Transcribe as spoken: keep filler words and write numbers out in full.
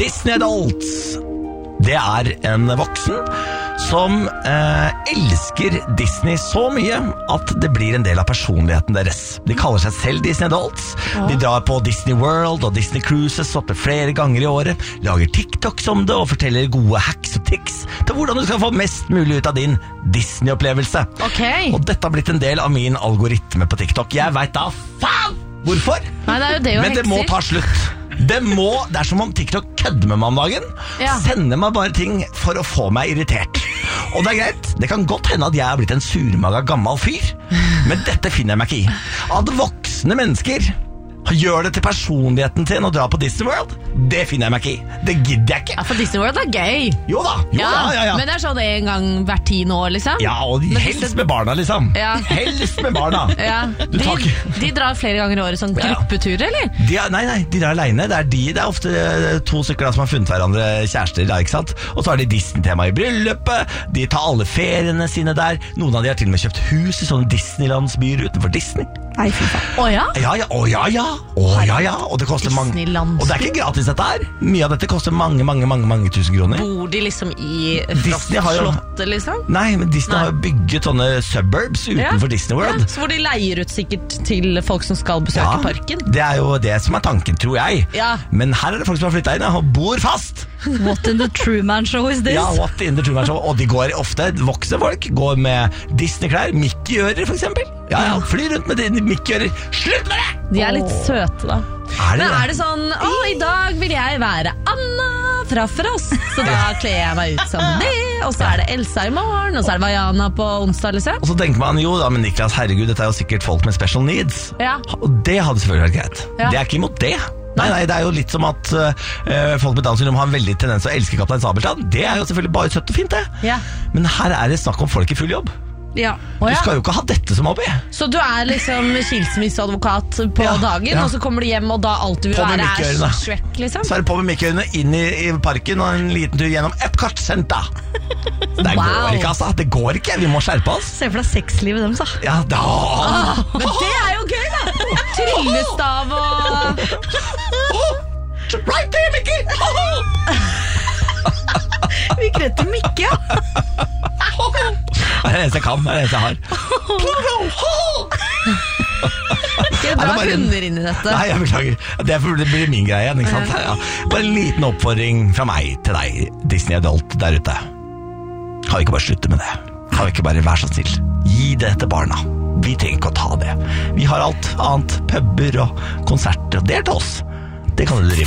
Disney Adults. Det er en voksen som eh, elsker Disney så mye at det blir en del av personligheten deres. De kaller seg selv Disney Adults. Ja. De drar på Disney World og Disney Cruises oppe flere ganger i året, lager TikToks om det og forteller gode hacks og tics til hvordan du skal få mest mulig ut av din Disney-opplevelse. Okay. Og dette har blitt en del av min algoritme på TikTok. Jeg vet da faen hvorfor, Nei, det er jo det jo men det må ta slutt. Det, må, det er som om TikTok kødder med meg om dagen. Ja. Sender meg bare ting for å få meg irritert. Og det er greit, det kan godt hende at jeg har blitt en surmaga gammel fyr, men dette finner jeg meg ikke i. At voksne mennesker gjør det til personligheten sin å dra på Disney World, det finner jeg meg ikke i. Det gidder jeg ikke. Ja, for Disney World er gøy. Jo da, jo ja, da, ja, ja. Men det er sånn en gang hvert tiende år, liksom. Ja, og helst med barna, liksom. Ja. Helst med barna. Ja. De, de drar flere ganger i året sånn gruppeturer, eller? De er, nei, nei, de drar alene. Det er, de, det er ofte to stykker da, som har funnet hverandre kjærester, da, ikke sant? Og så har de Disney-tema i bryllupet, de tar alle feriene sine der. Noen av de har til og med kjøpt hus i sånne Disneylandsbyer utenfor Disney. Nei, fy faen. Å ja? Ja, ja, å ja, ja. Å ja, ja. Og det koster mange. Og det er ikke gratis dette her. Mye av dette koster mange, mange, mange, mange tusen kroner. Bor de liksom i Frostslottet, liksom? Nei, men Disney nei. har jo bygget sånne suburbs utenfor ja. Disney World. Ja, så hvor de leier ut sikkert til folk som skal besøke ja, parken. Det er jo det som er tanken, tror jeg. Ja. Men her er det folk som har flyttet inn og bor fast. What in the Truman Show is this? Ja, what in the Truman Show. Og de går ofte, voksne folk går med Disney-klær, Mickey-ører for eksempel. Ja, ja, flyr rundt med Mickey-ører. Slutt med det! De er litt oh. søte da. Er det Men det? er det sånn, å, i dag vil jeg være Anna fra Frost, så da kler jeg meg ut som det, og så er det Elsa i morgen, og så er det Vaiana på onsdag, liksom. Og så tenker man, jo da, men Niklas, herregud, dette er jo sikkert folk med special needs. Ja. Og det hadde selvfølgelig vært greit. Ja. Det er ikke imot det. Nei, nei, det er jo litt som at uh, folk med Downs syndrom har en veldig tendens til å elske Kaptein Sabeltann. Det er jo selvfølgelig bare søtt og fint, det. Ja. Men her er det snakk om folk i full jobb. Ja. Du skal jo ikke ha dette som hobby. Så du er liksom skilsmisseadvokat på ja, dagen, ja. og så kommer du hjem, og da alt du vil være er Shrek, liksom? Så er det på med Mickey-ørene inn i, i parken, og en liten tur gjennom Epcot Center. Det wow. går ikke, altså. Det går ikke, vi må skjerpe oss. Se for deg sexlivet dem, så. Ja, da. Ah, men det er jo gøy, da. Tryllestav og right there, Mickey. Vi kretter Mickey, ja. Det er det eneste jeg kan, det er det eneste jeg har. Skal jeg dra hunder inn i dette? Nei, jeg beklager. Det, det blir min greie igjen, ikke sant? Ja. Bare en liten oppfordring fra meg til deg, Disney Adult der ute. Kan vi ikke bare slutte med det? Kan vi ikke bare være så snill? Gi det til barna. Vi trenger ikke å ta det. Vi har alt annet, puber og konserter, og det er til oss. Det kan du drive.